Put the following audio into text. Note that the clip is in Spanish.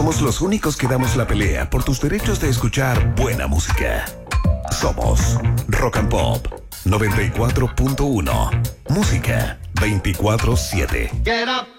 Somos los únicos que damos la pelea por tus derechos de escuchar buena música. Somos Rock and Pop 94.1. Música 24/7.